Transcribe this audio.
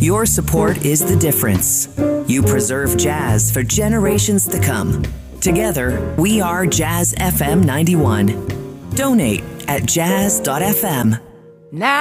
Your support is the difference. You preserve jazz for generations to come. Together, we are Jazz FM 91. Donate at jazz.fm. Now